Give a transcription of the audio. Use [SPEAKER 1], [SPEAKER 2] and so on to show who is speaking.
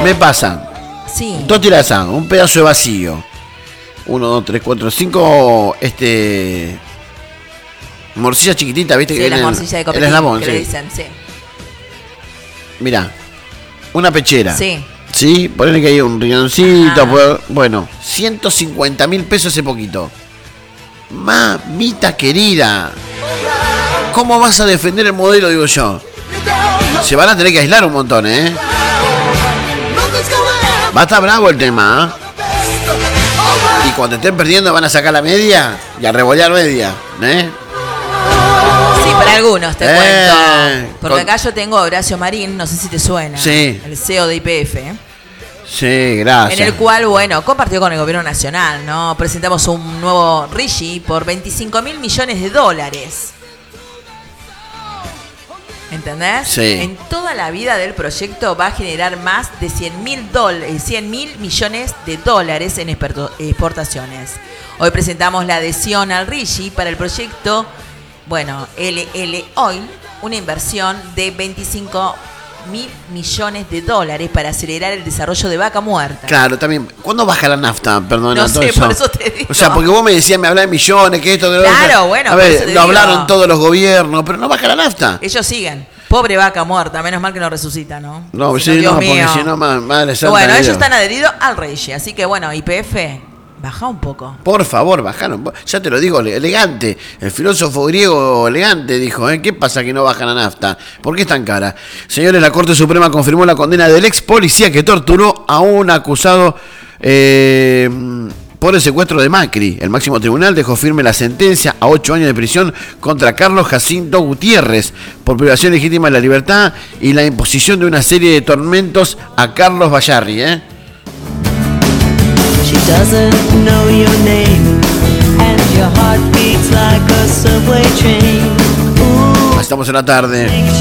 [SPEAKER 1] Me pasan
[SPEAKER 2] Sí.
[SPEAKER 1] 2 tiras de sal, un pedazo de vacío. 1, 2, 3, 4, 5. Morcilla chiquitita, ¿viste?
[SPEAKER 2] Sí,
[SPEAKER 1] que
[SPEAKER 2] la
[SPEAKER 1] viene
[SPEAKER 2] morcilla de
[SPEAKER 1] el
[SPEAKER 2] copetín,
[SPEAKER 1] eslabón,
[SPEAKER 2] que
[SPEAKER 1] sí.
[SPEAKER 2] le dicen, sí.
[SPEAKER 1] Mirá, una pechera.
[SPEAKER 2] Sí.
[SPEAKER 1] Sí, ponele que hay un riñoncito.
[SPEAKER 2] Ajá.
[SPEAKER 1] Bueno, 150.000 pesos hace poquito. Mamita querida. ¿Cómo vas a defender el modelo, digo yo? Se van a tener que aislar un montón, ¿eh? Va a estar bravo el tema, ¿eh? Y cuando estén perdiendo van a sacar la media y a revolear media, ¿eh?
[SPEAKER 2] Sí, para algunos te cuento. Porque
[SPEAKER 1] con-
[SPEAKER 2] acá yo tengo a Horacio Marín, no sé si te suena.
[SPEAKER 1] Sí.
[SPEAKER 2] El CEO de YPF.
[SPEAKER 1] Sí, gracias.
[SPEAKER 2] En el cual, bueno, compartió con el gobierno nacional, ¿no? Presentamos un nuevo RIGI por 25.000 millones de dólares. ¿Entendés?
[SPEAKER 1] Sí.
[SPEAKER 2] En toda la vida del proyecto va a generar más de 100.000 millones de dólares en exportaciones. Hoy presentamos la adhesión al RIGI para el proyecto, bueno, LL Oil, una inversión de 25.000 millones de dólares para acelerar el desarrollo de Vaca Muerta.
[SPEAKER 1] Claro, también. ¿Cuándo baja la nafta? Perdona,
[SPEAKER 2] No sé, por eso te digo.
[SPEAKER 1] O sea, porque vos me decías, me hablás de millones, que esto, que lo
[SPEAKER 2] Claro,
[SPEAKER 1] otro.
[SPEAKER 2] bueno,
[SPEAKER 1] A
[SPEAKER 2] por eso
[SPEAKER 1] ver,
[SPEAKER 2] te
[SPEAKER 1] lo
[SPEAKER 2] digo.
[SPEAKER 1] hablaron todos los gobiernos, pero no baja la nafta.
[SPEAKER 2] Ellos siguen. Pobre Vaca Muerta, menos mal que no resucita, ¿no?
[SPEAKER 1] No,
[SPEAKER 2] Si
[SPEAKER 1] sí,
[SPEAKER 2] Dios
[SPEAKER 1] no,
[SPEAKER 2] mío.
[SPEAKER 1] porque si no, madre santa.
[SPEAKER 2] Bueno,
[SPEAKER 1] de
[SPEAKER 2] ellos
[SPEAKER 1] Dios.
[SPEAKER 2] están adheridos al RIGI, así que bueno, YPF, baja un poco.
[SPEAKER 1] Por favor, bajaron. Ya te lo digo, elegante. El filósofo griego elegante dijo, ¿qué pasa que no baja la nafta? ¿Por qué es tan cara? Señores, la Corte Suprema confirmó la condena del ex policía que torturó a un acusado por el secuestro de Macri. El máximo tribunal dejó firme la sentencia a 8 años de prisión contra Carlos Jacinto Gutiérrez por privación legítima de la libertad y la imposición de una serie de tormentos a Carlos Bayarri,
[SPEAKER 3] She doesn't know your name, and your heart beats like a subway train. Ooh,
[SPEAKER 1] Estamos en la tarde.